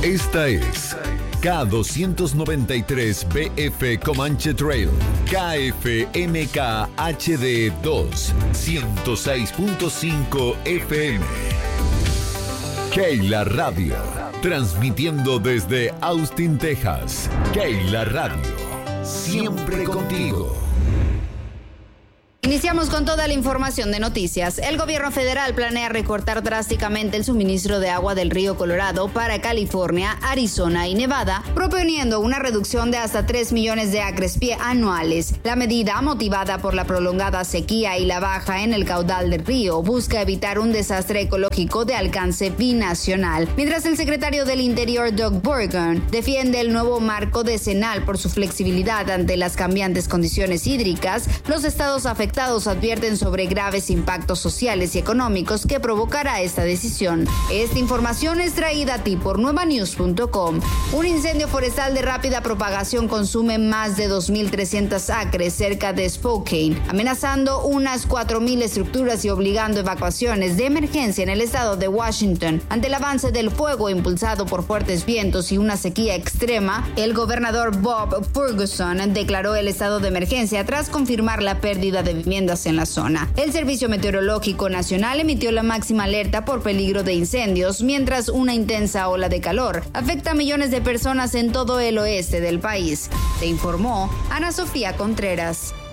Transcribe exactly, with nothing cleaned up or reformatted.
Esta es K doscientos noventa y tres B F Comanche Trail, K F M K H D dos, ciento seis punto cinco F M. Keila Radio, transmitiendo desde Austin, Texas. Keila Radio, siempre contigo. Iniciamos con toda la información de noticias. El gobierno federal planea recortar drásticamente el suministro de agua del río Colorado para California, Arizona y Nevada, proponiendo una reducción de hasta tres millones de acres pie anuales. La medida, motivada por la prolongada sequía y la baja en el caudal del río, busca evitar un desastre ecológico de alcance binacional. Mientras el secretario del Interior, Doug Burgum, defiende el nuevo marco decenal por su flexibilidad ante las cambiantes condiciones hídricas, los estados afectados advierten sobre graves impactos sociales y económicos que provocará esta decisión. Esta información es traída a ti por nueva news punto com. Un incendio forestal de rápida propagación consume más de dos mil trescientos acres cerca de Spokane, amenazando unas cuatro mil estructuras y obligando evacuaciones de emergencia en el estado de Washington. Ante el avance del fuego impulsado por fuertes vientos y una sequía extrema, el gobernador Bob Ferguson declaró el estado de emergencia tras confirmar la pérdida de viviendas en la zona. El Servicio Meteorológico Nacional emitió la máxima alerta por peligro de incendios, mientras una intensa ola de calor afecta a millones de personas en todo el oeste del país. Se informó Ana Sofía Contreras.